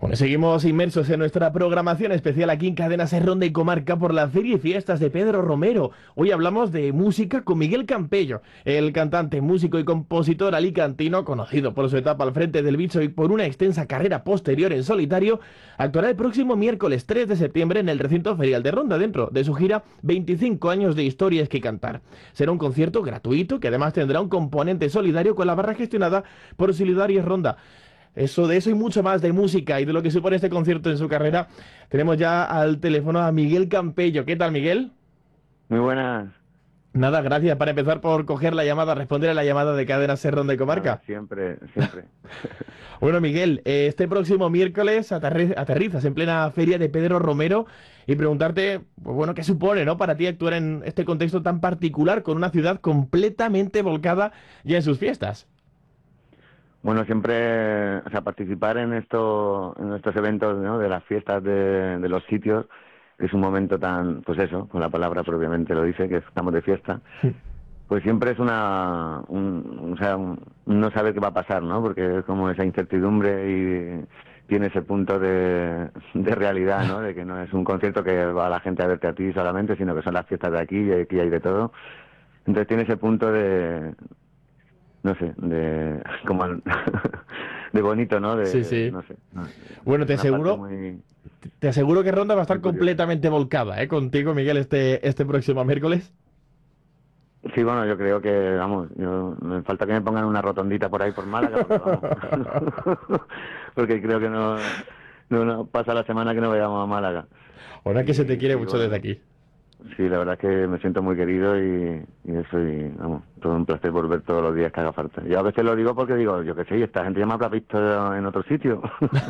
Bueno, seguimos inmersos en nuestra programación especial aquí en Cadena Ser Ronda y Comarca por la Feria y Fiestas de Pedro Romero. Hoy hablamos de música con Miguel Campello, el cantante, músico y compositor alicantino, conocido por su etapa al frente del Bicho y por una extensa carrera posterior en solitario, actuará el próximo miércoles 3 de septiembre en el recinto ferial de Ronda, dentro de su gira 25 años de historias que cantar. Será un concierto gratuito que además tendrá un componente solidario con la barra gestionada por Solidarios Ronda. De eso y mucho más de música y de lo que supone este concierto en su carrera. Tenemos ya al teléfono a Miguel Campello. ¿Qué tal, Miguel? Muy buenas. Nada, gracias para empezar por coger la llamada, responder a la llamada de Cadena Ser Ronda y Comarca. Siempre, siempre. Bueno, Miguel, este próximo miércoles aterrizas en plena feria de Pedro Romero y preguntarte, pues bueno, ¿qué supone, ¿no?, para ti actuar en este contexto tan particular con una ciudad completamente volcada ya en sus fiestas? Bueno, siempre, o sea, participar en estos eventos, ¿no?, de las fiestas de los sitios, que es un momento tan, pues eso, con la palabra propiamente lo dice, que estamos de fiesta, pues siempre es no saber qué va a pasar, ¿no? Porque es como esa incertidumbre y tiene ese punto de realidad, ¿no? De que no es un concierto que va la gente a verte a ti solamente, sino que son las fiestas de aquí y aquí hay de todo. Entonces tiene ese punto de, no sé, de como de bonito, ¿no? Sí, sí. No sé. No, Bueno, es una parte muy te aseguro que Ronda va a estar curiosa. completamente volcada, contigo, Miguel, este próximo miércoles. Sí, bueno, yo creo que, vamos, me falta que me pongan una rotondita por ahí por Málaga, porque, vamos, porque creo que no pasa la semana que no vayamos a Málaga. Ahora que se te quiere Y mucho bueno, desde aquí. sí, la verdad es que me siento muy querido y eso, y vamos, todo un placer volver todos los días que haga falta. Yo a veces lo digo porque digo, yo qué sé, esta gente ya me habrá visto en otro sitio.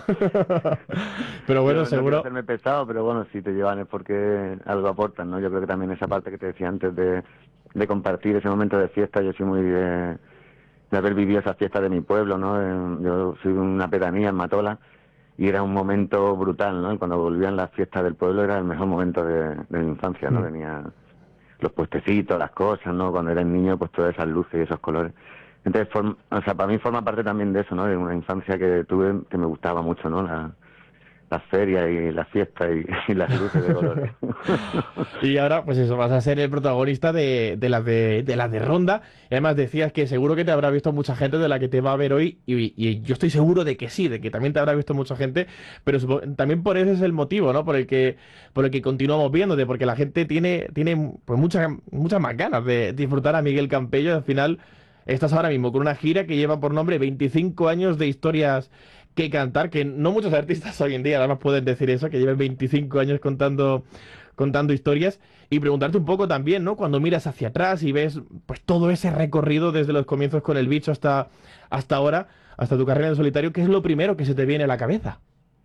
Pero bueno, Yo no quiero seguro. hacerme pesado, pero bueno, si te llevan es porque algo aportan, ¿no? Yo creo que también esa parte que te decía antes de compartir ese momento de fiesta, yo soy muy de haber vivido esas fiestas de mi pueblo, ¿no? Yo soy de una pedanía en Matola y era un momento brutal, ¿no? Y cuando volvían las fiestas del pueblo era el mejor momento de mi infancia, ¿no? Venía los puestecitos, las cosas, ¿no? Cuando eres niño, pues todas esas luces y esos colores. Entonces, o sea, para mí forma parte también de eso, ¿no? De una infancia que tuve que me gustaba mucho, ¿no? Las ferias y las fiestas y las luces de colores. Y ahora, pues eso, vas a ser el protagonista de las de Ronda. Y además decías que seguro que te habrá visto mucha gente de la que te va a ver hoy. Y yo estoy seguro de que sí, de que también te habrá visto mucha gente. Pero también por ese es el motivo, ¿no? Por el que continuamos viéndote. Porque la gente tiene pues muchas más ganas de disfrutar a Miguel Campello. Al final, estás ahora mismo con una gira que lleva por nombre 25 años de historias que cantar, que no muchos artistas hoy en día además pueden decir eso, que lleven 25 años contando historias, y preguntarte un poco también, ¿no? Cuando miras hacia atrás y ves pues todo ese recorrido desde los comienzos con el Bicho hasta ahora, hasta tu carrera en solitario, ¿qué es lo primero que se te viene a la cabeza?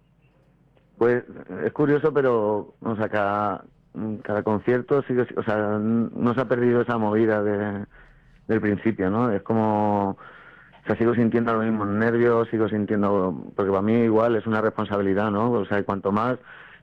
Pues es curioso, pero, o sea, cada concierto sigue, o sea, no se ha perdido esa movida del principio, ¿no? Es como, o sea, sigo sintiendo los mismos nervios, sigo sintiendo, porque para mí igual es una responsabilidad, ¿no? O sea, y cuanto más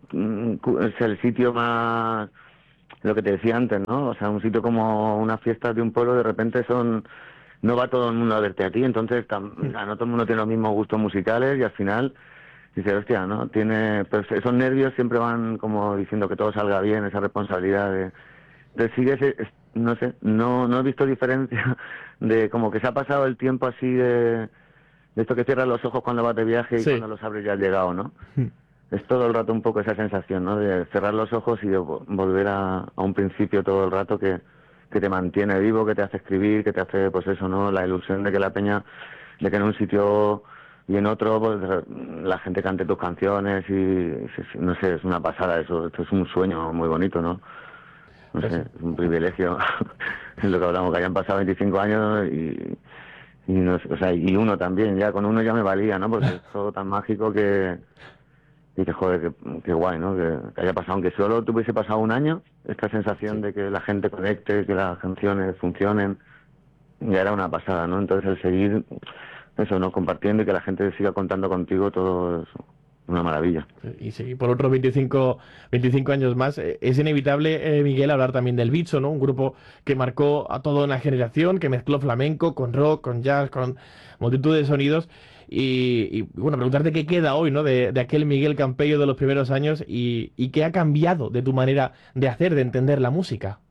es el sitio más, lo que te decía antes, ¿no? O sea, un sitio como una fiesta de un pueblo, de repente no va todo el mundo a verte a ti, entonces no todo el mundo tiene los mismos gustos musicales y al final dice, hostia, ¿no? Pues esos nervios siempre van como diciendo que todo salga bien, esa responsabilidad de sigues, no sé, no he visto diferencia de como que se ha pasado el tiempo así de esto que cierras los ojos cuando vas de viaje y Sí. cuando los abres ya has llegado, ¿no? Es todo el rato un poco esa sensación, ¿no? De cerrar los ojos y de volver a un principio todo el rato que te mantiene vivo, que te hace escribir, que te hace, pues eso, ¿no? La ilusión de que la peña, de que en un sitio y en otro, pues la gente cante tus canciones y, no sé, es una pasada eso. Esto es un sueño muy bonito, ¿no? No Pues sé, es un privilegio. Es lo que hablamos, que hayan pasado 25 años y no sé, o sea, y uno también, ya con uno ya me valía, ¿no? Porque es todo tan mágico que dices, joder, qué guay, ¿no? Que haya pasado, aunque solo tuviese pasado un año, esta sensación sí. de que la gente conecte, que las canciones funcionen, ya era una pasada, ¿no? Entonces el seguir, eso, ¿no? Compartiendo y que la gente siga contando contigo, todo es una maravilla. Y sí, por otros 25 años más, es inevitable, Miguel, hablar también del Bicho, ¿no? Un grupo que marcó a toda una generación, que mezcló flamenco con rock, con jazz, con multitud de sonidos. y, bueno, preguntarte qué queda hoy, ¿no? De aquel Miguel Campello de los primeros años y qué ha cambiado de tu manera de hacer, de entender la música.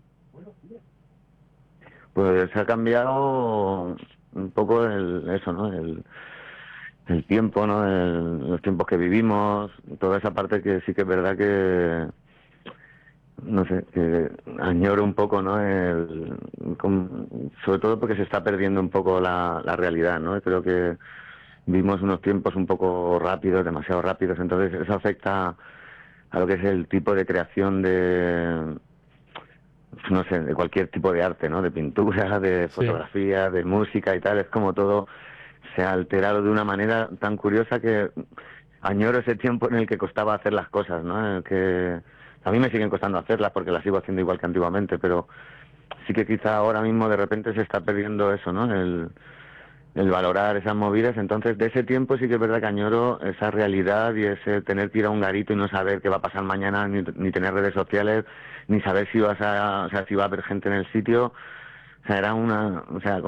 Pues ha cambiado un poco eso, ¿no? El tiempo, ¿no? Los tiempos que vivimos, toda esa parte que sí que es verdad que, no sé, que añoro un poco, ¿no? Sobre todo porque se está perdiendo un poco la realidad, ¿no? Creo que vivimos unos tiempos un poco rápidos, demasiado rápidos, entonces eso afecta a lo que es el tipo de creación de, no sé, de cualquier tipo de arte, ¿no? De pintura, de Sí, fotografía, de música y tal, es como todo se ha alterado de una manera tan curiosa que añoro ese tiempo en el que costaba hacer las cosas, ¿no? En el que a mí me siguen costando hacerlas porque las sigo haciendo igual que antiguamente, pero sí que quizá ahora mismo de repente se está perdiendo eso, ¿no? El valorar esas movidas. Entonces, de ese tiempo sí que es verdad que añoro esa realidad y ese tener que ir a un garito y no saber qué va a pasar mañana, ni tener redes sociales, ni saber si vas a, o sea, si va a haber gente en el sitio. O sea, era una, o sea,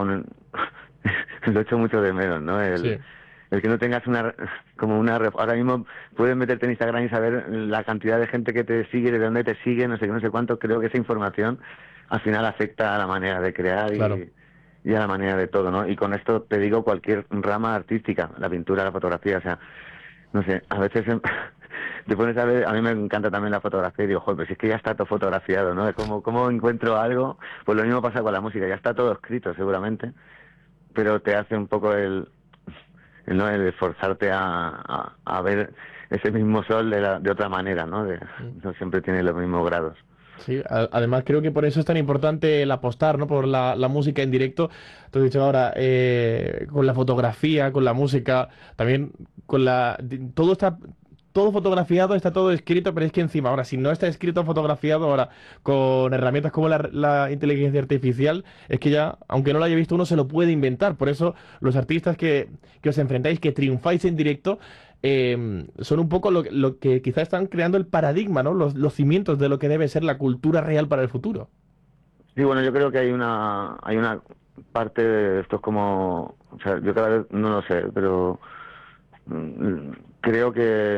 lo echo mucho de menos, ¿no? sí. El que no tengas ahora mismo puedes meterte en Instagram y saber la cantidad de gente que te sigue, de dónde te sigue, no sé qué, no sé cuánto. Creo que esa información al final afecta a la manera de crear Claro. y a la manera de todo, ¿no? Y con esto te digo cualquier rama artística, la pintura, la fotografía, o sea, no sé, a veces te pones a ver, a mí me encanta también la fotografía y digo, joder, pues es que ya está todo fotografiado, ¿no? ¿Cómo encuentro algo? Pues lo mismo pasa con la música, ya está todo escrito seguramente, pero te hace un poco ¿no? El esforzarte a ver ese mismo sol de otra manera, ¿no? Mm. No siempre tiene los mismos grados. Sí, además creo que por eso es tan importante el apostar, ¿no? Por la música en directo. Te he dicho ahora, con la fotografía, con la música, también con todo está todo fotografiado, está todo escrito, pero es que encima, ahora, si no está escrito o fotografiado, ahora, con herramientas como la inteligencia artificial, es que ya, aunque no lo haya visto, uno se lo puede inventar. Por eso, los artistas que os enfrentáis, que triunfáis en directo, son un poco lo que quizás están creando el paradigma, ¿no? Los cimientos de lo que debe ser la cultura real para el futuro. Sí, bueno, yo creo que hay una parte de esto es como, o sea, yo cada vez no lo sé, pero mm, creo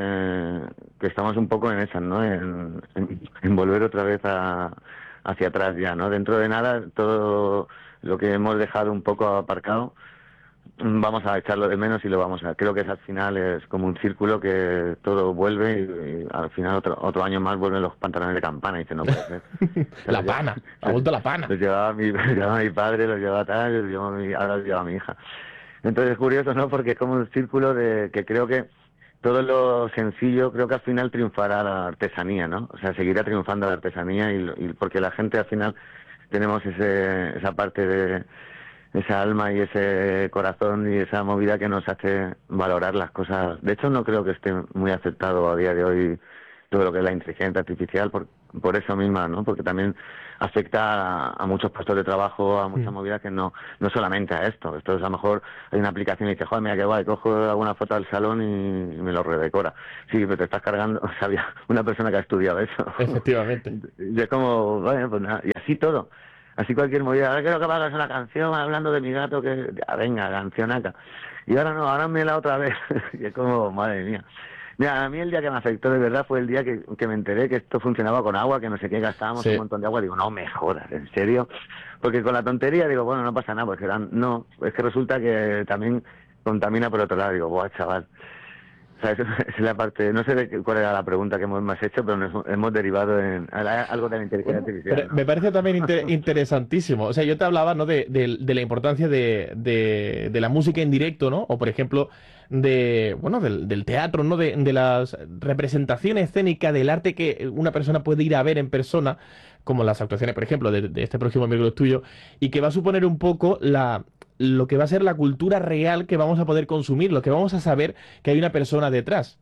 que estamos un poco en esas, ¿no? En volver otra vez hacia atrás ya, ¿no? Dentro de nada, todo lo que hemos dejado un poco aparcado, vamos a echarlo de menos y lo vamos a. Creo que es, al final es como un círculo que todo vuelve y al final otro año más vuelven los pantalones de campana y dice, no puede ser. Se La los lleva, pana, ha vuelto la pana. los llevaba los llevaba mi padre, los llevaba tal, ahora los lleva mi hija. Entonces es curioso, ¿no? Porque es como un círculo de que creo que todo lo sencillo, creo que al final triunfará la artesanía, ¿no? O sea, seguirá triunfando la artesanía y porque la gente al final tenemos esa parte de esa alma y ese corazón y esa movida que nos hace valorar las cosas. De hecho, no creo que esté muy aceptado a día de hoy todo lo que es la inteligencia artificial por eso misma, ¿no? Porque también afecta a muchos puestos de trabajo, a muchas Mm. movidas que no solamente a esto. Esto es, a lo mejor hay una aplicación y dices, joder, mira qué guay, cojo alguna foto del salón y me lo redecora. Sí, pero te estás cargando, o sea, había una persona que ha estudiado eso. Efectivamente. Y es como, bueno, pues nada, y así todo. Así cualquier movida. Ahora quiero que me hagas una canción hablando de mi gato, que ya, venga, cancionaca. Y ahora no, ahora me la otra vez. Y es como, madre mía. Mira, a mí el día que me afectó de verdad fue el día que me enteré que esto funcionaba con agua, que no sé qué, gastábamos un Sí. montón de agua. Digo, no me jodas, ¿en serio? Porque con la tontería digo, bueno, no pasa nada, pues no, es que resulta que también contamina por otro lado. Digo, buah, chaval. O sea, esa es la parte, no sé cuál era la pregunta que me has hecho, pero nos hemos derivado en algo de la inteligencia Bueno, pero artificial, ¿no? me parece también interesantísimo. O sea, yo te hablaba, ¿no? De la importancia de la música en directo, ¿no? O por ejemplo, bueno, del teatro, ¿no? De las representaciones escénicas del arte que una persona puede ir a ver en persona, como las actuaciones, por ejemplo, de este próximo miércoles tuyo, y que va a suponer un poco lo que va a ser la cultura real que vamos a poder consumir, lo que vamos a saber que hay una persona detrás.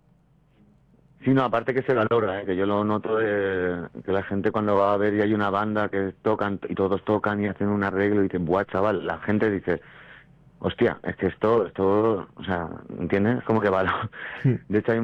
Sí, no, aparte que se valora, que yo lo noto que la gente cuando va a ver y hay una banda que tocan y todos tocan y hacen un arreglo y dicen, buah, chaval, la gente dice, hostia, es que esto, o sea, ¿entiendes? Como que valora. De hecho hay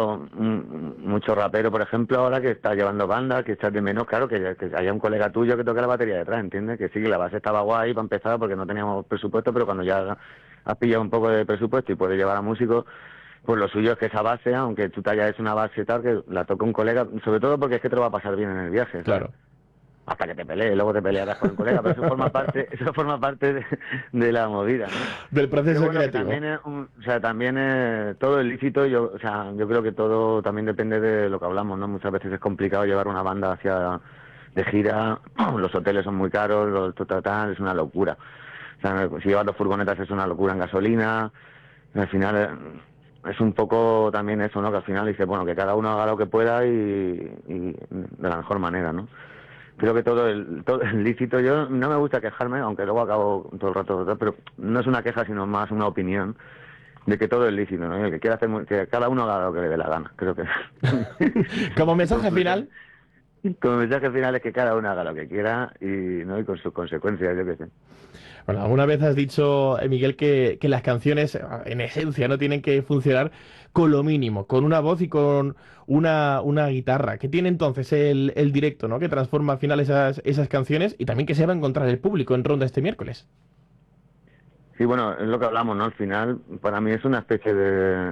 mucho rapero, por ejemplo, ahora que está llevando banda, que echas de menos, claro, que haya un colega tuyo que toque la batería detrás, ¿entiendes? Que sí, que la base estaba guay para empezar porque no teníamos presupuesto, pero cuando ya has pillado un poco de presupuesto y puedes llevar a músicos, pues lo suyo es que esa base, aunque tú te hayas hecho una base tal, que la toque un colega, sobre todo porque es que te lo va a pasar bien en el viaje, ¿sabes? Claro. Hasta que te pelees, luego te pelearás con el colega, pero eso forma parte de la movida, ¿no? Del Pero proceso bueno, que creativo. también o sea, también todo es lícito, o sea, yo creo que todo también depende de lo que hablamos, ¿no? Muchas veces es complicado llevar una banda hacia de gira, los hoteles son muy caros, es una locura. O sea, si llevas 2 furgonetas es una locura en gasolina, al final es un poco también eso, ¿no? Que al final dice, bueno, que cada uno haga lo que pueda y de la mejor manera, ¿no? Creo que todo es lícito. Yo no me gusta quejarme, aunque luego acabo todo el rato, pero no es una queja, sino más una opinión de que todo es lícito, ¿no? Y el que quiera hacer, que cada uno haga lo que le dé la gana, creo que. Como mensaje final, Como mensaje final es que cada uno haga lo que quiera y con sus consecuencias, yo qué sé. bueno, alguna vez has dicho, Miguel, que las canciones, en esencia, no tienen que funcionar con lo mínimo, con una voz y con una guitarra. ¿Qué tiene entonces el directo, ¿no? Que transforma al final esas canciones y también que se va a encontrar el público en Ronda este miércoles. Sí, bueno, es lo que hablamos, ¿no? Al final, para mí es una especie de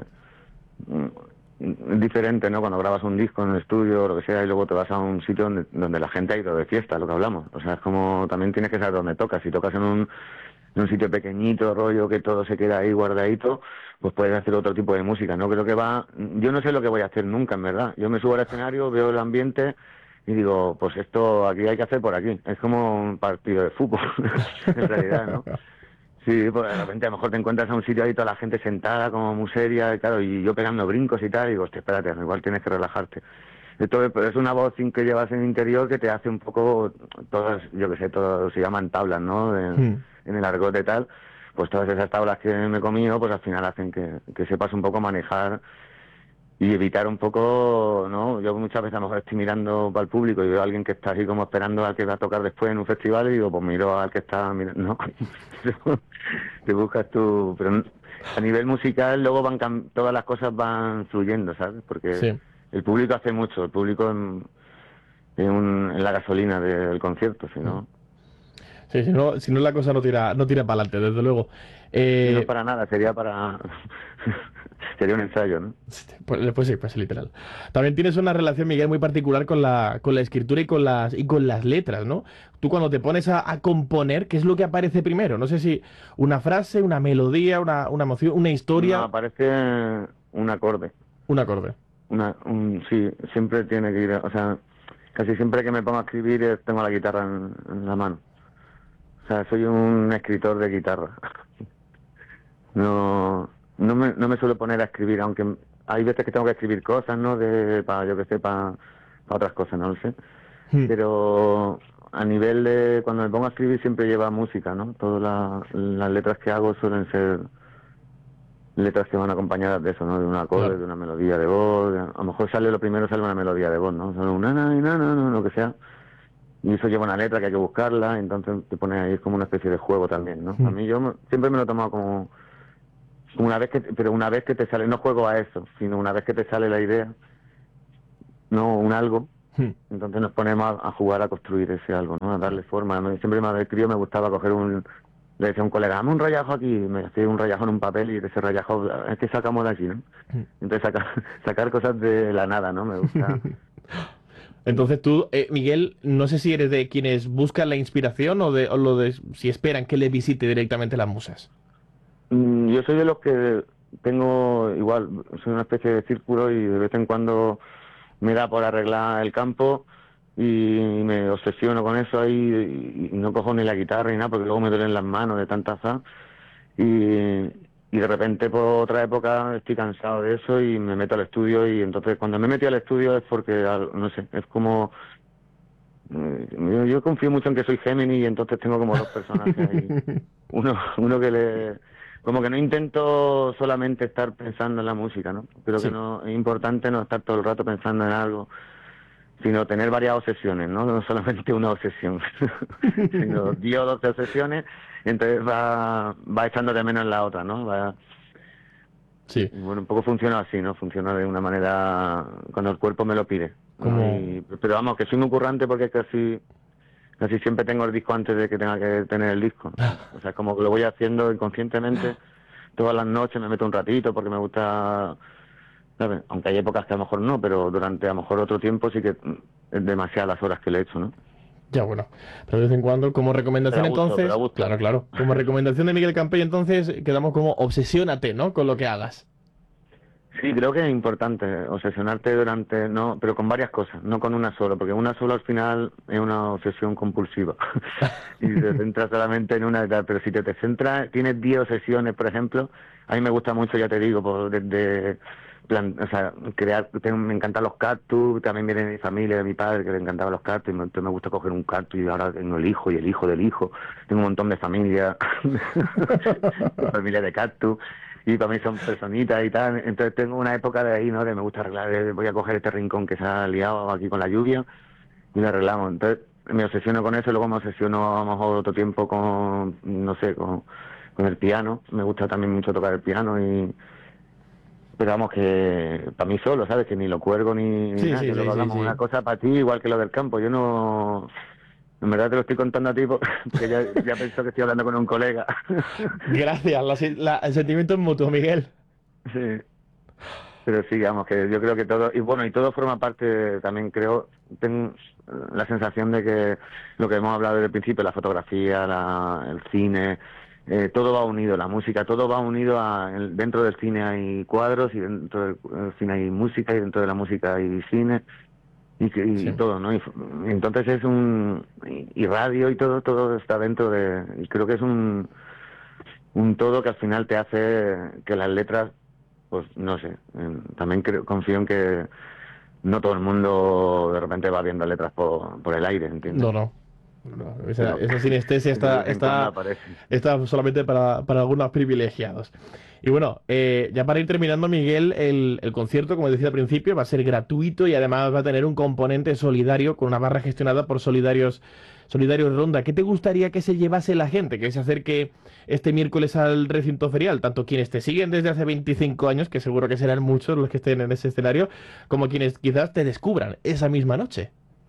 diferente, ¿no? Cuando grabas un disco en el estudio o lo que sea y luego te vas a un sitio donde la gente ha ido de fiesta, lo que hablamos. O sea, es como también tienes que saber dónde tocas. Si tocas en un sitio pequeñito, rollo, que todo se queda ahí guardadito, pues puedes hacer otro tipo de música, ¿no? Creo que yo no sé lo que voy a hacer nunca, en verdad. Yo me subo al escenario, veo el ambiente y digo, pues esto aquí hay que hacer por aquí. Es como un partido de fútbol, en realidad, ¿no? Sí, pues de repente a lo mejor te encuentras a un sitio ahí toda la gente sentada como muy seria, y claro, y yo pegando brincos y tal, y digo, hostia, espérate, igual tienes que relajarte. Entonces, pues es una voz que llevas en el interior que te hace un poco, todas, yo que sé, todo se llaman tablas, ¿no? Hmm. En el argot y tal, pues todas esas tablas que me he comido, pues al final hacen que sepas un poco manejar y evitar un poco, ¿no? Yo muchas veces a lo mejor estoy mirando para el público y veo a alguien que está así como esperando al que va a tocar después en un festival y digo, pues miro al que está mirando, ¿no? Te buscas tú, pero a nivel musical luego todas las cosas van fluyendo, ¿sabes? Porque Sí. el público hace mucho, el público en la gasolina del concierto, si no, Sí, si no la cosa no tira para adelante, desde luego. si no Eh, para nada, sería para sería un ensayo, ¿no? pues sí, pues literal. También tienes una relación, Miguel, muy particular con la escritura y con las letras, ¿no? Tú cuando te pones a componer, ¿qué es lo que aparece primero? No sé si una frase, una melodía, una emoción, una No, historia, aparece un acorde. un acorde. Sí, siempre tiene que ir, o sea, casi siempre que me pongo a escribir tengo la guitarra en la mano. O sea, soy un escritor de guitarra. No me suelo poner a escribir, aunque hay veces que tengo que escribir cosas, ¿no? Para, yo que sé, para otras cosas, no lo sé. Hmm. Pero a nivel de cuando me pongo a escribir siempre lleva música, ¿no? Todas las letras que hago suelen ser letras que van acompañadas de eso, ¿no? De un acorde, Claro. de una melodía de voz. A lo mejor sale una melodía de voz, ¿no? Sale un na, na, na, na, lo que sea. Y eso lleva una letra que hay que buscarla, entonces te pones ahí, es como una especie de juego también, ¿no? A Hmm. mí siempre me lo he tomado como una vez que te sale, no juego a eso, sino una vez que te sale la idea, no un algo, Hmm. entonces nos ponemos a jugar a construir ese algo, ¿no? A darle forma. Siempre de crío me gustaba le decía a un colega, dame un rayajo aquí, y me hacía un rayajo en un papel y de ese rayajo, es que sacamos de aquí, ¿no? Entonces sacar cosas de la nada, ¿no? Me gusta. Entonces tú, Miguel, no sé si eres de quienes buscan la inspiración o lo de si esperan que les visite directamente las musas. Yo soy de los que tengo, igual, soy una especie de círculo y de vez en cuando me da por arreglar el campo y me obsesiono con eso ahí y no cojo ni la guitarra ni nada porque luego me duelen las manos de tanta azar y de repente por otra época estoy cansado de eso y me meto al estudio y entonces cuando me metí al estudio es porque, no sé, es como... Yo confío mucho en que soy Géminis y entonces tengo como dos personajes ahí. Uno que como que no intento solamente estar pensando en la música, ¿no? Creo que Sí. no es importante no estar todo el rato pensando en algo, sino tener varias obsesiones, ¿no? No solamente una obsesión, sino 10 o 12 obsesiones, y entonces va echando de menos la otra, ¿no? Sí. Bueno, un poco funciona así, ¿no? Funciona de una manera cuando el cuerpo me lo pide, ¿no? Como... Pero vamos, que soy muy currante porque casi siempre tengo el disco antes de que tenga que tener el disco. O sea, como que lo voy haciendo inconscientemente todas las noches me meto un ratito porque me gusta, ¿sabes? Aunque hay épocas que a lo mejor no, pero durante a lo mejor otro tiempo sí que es demasiadas las horas que le he hecho, ¿no? Ya, bueno, pero de vez en cuando, como recomendación Pero a entonces, gusto. claro, claro, como recomendación de Miguel Campello, entonces quedamos como obsesiónate, ¿no? Con lo que hagas. Sí, creo que es importante obsesionarte durante, no, pero con varias cosas, no con una sola, porque una sola al final es una obsesión compulsiva y te centras solamente en una, pero si te centras, tienes 10 obsesiones, por ejemplo, a mí me gusta mucho, ya te digo, pues desde o sea, me encantan los cactus, también viene de mi familia, de mi padre, que le encantaban los cactus, entonces me gusta coger un cactus y ahora tengo el hijo y el hijo del hijo, tengo un montón de familia, de familia de cactus, y para mí son personitas y tal, entonces tengo una época de ahí, ¿no? De me gusta arreglar, voy a coger este rincón que se ha liado aquí con la lluvia y lo arreglamos, entonces me obsesiono con eso, luego me obsesiono a lo mejor otro tiempo con, no sé, con el piano, me gusta también mucho tocar el piano y pero vamos que para mí solo, ¿sabes? Que ni lo cuelgo ni Sí, nada, que sí, es lo que sí, sí, hablamos, una sí. cosa para ti igual que lo del campo, yo no, en verdad te lo estoy contando a ti porque ya pensó que estoy hablando con un colega. Gracias, el sentimiento es mutuo, Miguel. Sí, pero sí, vamos, que yo creo que todo, y bueno, y todo forma parte, también creo, tengo la sensación de que lo que hemos hablado desde el principio, la fotografía, el cine, todo va unido, la música, todo va unido dentro del cine hay cuadros y dentro del cine hay música y dentro de la música hay cine Sí, y todo, ¿no? Y entonces es y radio y todo está dentro y creo que es un todo que al final te hace que las letras, pues no sé, también confío en que no todo el mundo de repente va viendo letras por el aire, ¿entiendes? no, no. No, esa, Pero esa sinestesia de está, vez en cuando está, aparece. está solamente para algunos privilegiados. Y bueno, ya para ir terminando, Miguel, el concierto, como decía al principio, va a ser gratuito y además va a tener un componente solidario con una barra gestionada por Solidarios Ronda. ¿Qué te gustaría que se llevase la gente que se acerque este miércoles al recinto ferial? Tanto quienes te siguen desde hace 25 años, que seguro que serán muchos los que estén en ese escenario, como quienes quizás te descubran esa misma noche.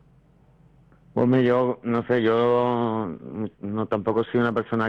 Hombre, yo no sé, yo no tampoco soy una persona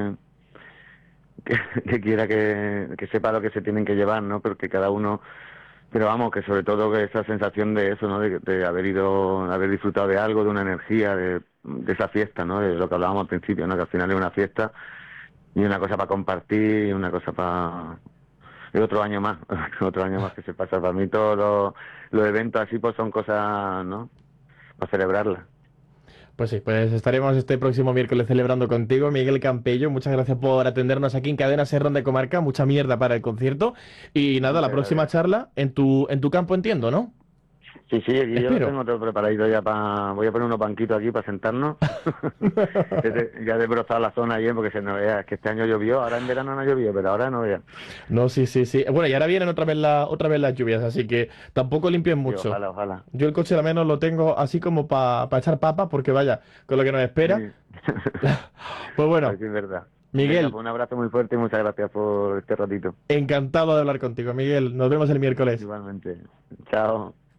que, que quiera que sepa lo que se tienen que llevar, ¿no? Porque cada uno, pero vamos, que sobre todo que esa sensación de eso, ¿no? De haber ido, haber disfrutado de algo, de una energía, de esa fiesta, ¿no? De lo que hablábamos al principio, ¿no? Que al final es una fiesta y una cosa para compartir y una cosa para... Es otro año más, otro año más que se pasa. Para mí todos los eventos así pues son cosas, ¿no? Para celebrarlas. Pues sí, pues estaremos este próximo miércoles celebrando contigo, Miguel Campello. Muchas gracias por atendernos aquí en Cadena Ser de Comarca. Mucha mierda para el concierto. Y nada, la Muchas próxima gracias. charla en tu campo, entiendo, ¿no? Sí, sí, aquí yo lo Espero. tengo todo preparadito ya para... Voy a poner unos banquitos aquí para sentarnos. Ya he desbrozado la zona bien porque se no vea. Es que este año llovió, ahora en verano no ha llovido, pero ahora no vea. No, sí, sí, sí. Bueno, y ahora vienen otra vez las lluvias, así que tampoco limpien Sí, mucho. ojalá, ojalá. Yo el coche al menos lo tengo así como para echar papas, porque vaya, con lo que nos Sí. espera. Pues A ver bueno, si es verdad. Venga, Miguel, pues un abrazo muy fuerte y muchas gracias por este ratito. encantado de hablar contigo, Miguel. Nos vemos el miércoles. Igualmente. Chao.